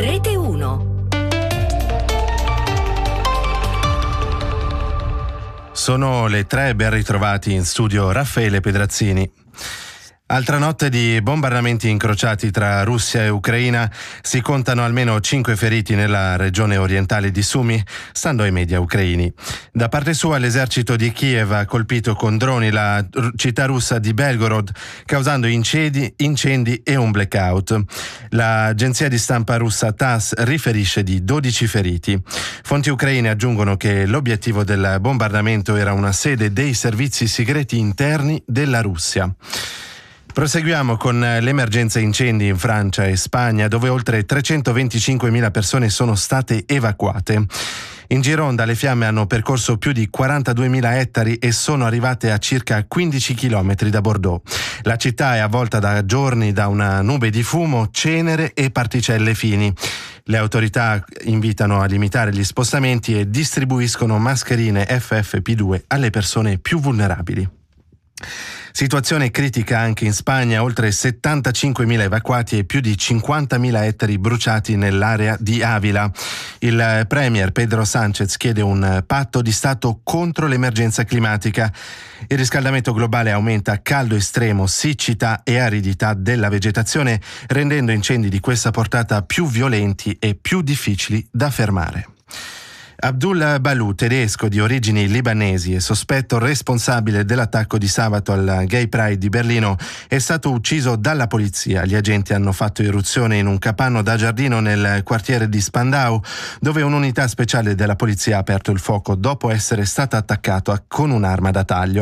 Rete 1. Sono le 3, ben ritrovati in studio Raffaele Pedrazzini. Altra notte di bombardamenti incrociati tra Russia e Ucraina, si contano almeno 5 feriti nella regione orientale di Sumy, stando ai media ucraini. Da parte sua l'esercito di Kiev ha colpito con droni la città russa di Belgorod, causando incendi e un blackout. L'agenzia di stampa russa TASS riferisce di 12 feriti. Fonti ucraine aggiungono che l'obiettivo del bombardamento era una sede dei servizi segreti interni della Russia. Proseguiamo con l'emergenza incendi in Francia e Spagna, dove oltre 325.000 persone sono state evacuate. In Gironda le fiamme hanno percorso più di 42.000 ettari e sono arrivate a circa 15 chilometri da Bordeaux. La città è avvolta da giorni da una nube di fumo, cenere e particelle fini. Le autorità invitano a limitare gli spostamenti e distribuiscono mascherine FFP2 alle persone più vulnerabili. Situazione critica anche in Spagna, oltre 75.000 evacuati e più di 50.000 ettari bruciati nell'area di Ávila. Il premier Pedro Sánchez chiede un patto di Stato contro l'emergenza climatica. Il riscaldamento globale aumenta caldo estremo, siccità e aridità della vegetazione, rendendo incendi di questa portata più violenti e più difficili da fermare. Abdul Balou, tedesco di origini libanesi e sospetto responsabile dell'attacco di sabato al Gay Pride di Berlino, è stato ucciso dalla polizia. Gli agenti hanno fatto irruzione in un capanno da giardino nel quartiere di Spandau, dove un'unità speciale della polizia ha aperto il fuoco dopo essere stato attaccato con un'arma da taglio.